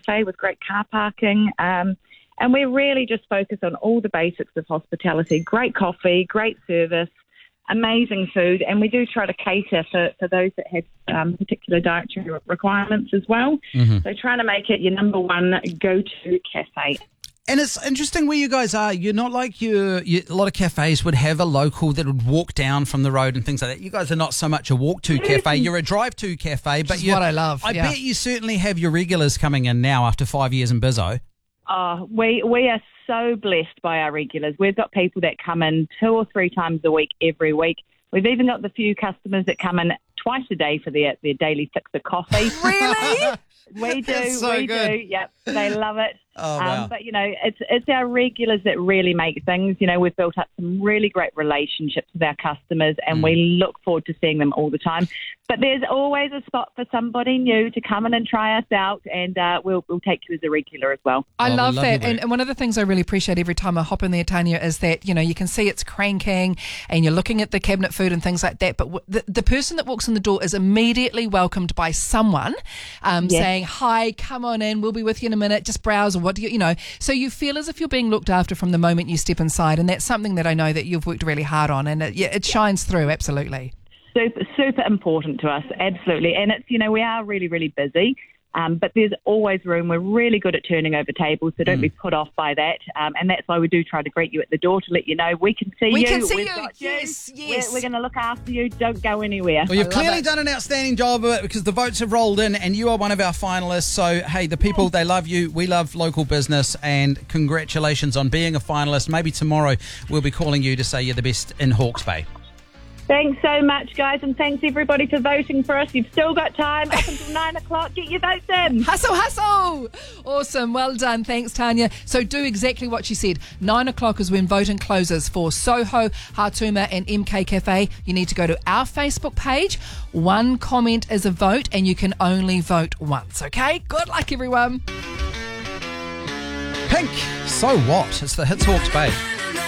cafe with great car parking. And we're really just focused on all the basics of hospitality. Great coffee, great service, amazing food. And we do try to cater for those that have particular dietary requirements as well. Mm-hmm. So trying to make it your number one go-to cafe. And it's interesting where you guys are. You're not like a lot of cafes would have a local that would walk down from the road and things like that. You guys are not so much a walk-to cafe. You're a drive-to cafe. But Which is what I love. I bet you certainly have your regulars coming in now after 5 years in Bizzo. Oh, we are so blessed by our regulars. We've got people that come in 2 or 3 times a week, every week. We've even got the few customers that come in twice a day for their daily fix of coffee. Really? We do. That's so we good. do. Yep, they love it. Oh, wow. But, it's our regulars that really make things. We've built up some really great relationships with our customers, and we look forward to seeing them all the time. But there's always a spot for somebody new to come in and try us out, and we'll take you as a regular as well. I love that. And one of the things I really appreciate every time I hop in there, Tanya, is that, you can see it's cranking and you're looking at the cabinet food and things like that. But the person that walks in the door is immediately welcomed by someone saying, hi, come on in, we'll be with you in a minute, just browse, or what do you know. So you feel as if you're being looked after from the moment you step inside. And that's something that I know that you've worked really hard on. And it shines through, absolutely. Super important to us, absolutely. And it's, we are really, really busy, but there's always room. We're really good at turning over tables, so don't be put off by that. And that's why we do try to greet you at the door to let you know we can see you. We can see We've you. got Yes. We're going to look after you. Don't go anywhere. Well, you've clearly done an outstanding job of it because the votes have rolled in and you are one of our finalists. So, hey, the people, they love you. We love local business, and congratulations on being a finalist. Maybe tomorrow we'll be calling you to say you're the best in Hawke's Bay. Thanks so much, guys, and thanks everybody for voting for us. You've still got time up until 9 o'clock. Get your votes in. Hustle, hustle. Awesome. Well done. Thanks, Tanya. So do exactly what she said. 9 o'clock is when voting closes for Soho, Hartuma and MK Cafe. You need to go to our Facebook page. 1 comment is a vote, and you can only vote once, okay? Good luck, everyone. Pink, so what? It's the Hits Hawke's Bay.